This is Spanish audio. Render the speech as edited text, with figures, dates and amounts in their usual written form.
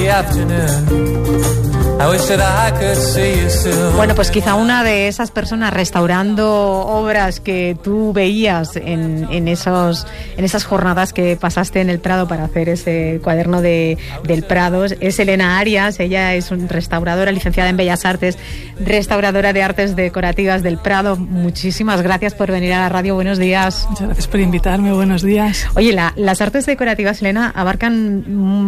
Bueno, pues quizá una de esas personas restaurando obras que tú veías en esas jornadas que pasaste en el Prado para hacer ese cuaderno del Prado es Elena Arias. Ella es una restauradora, licenciada en Bellas Artes, restauradora de artes decorativas del Prado. Muchísimas gracias por venir a la radio. Buenos días. Muchas gracias por invitarme. Buenos días. Oye, las artes decorativas, Elena, abarcan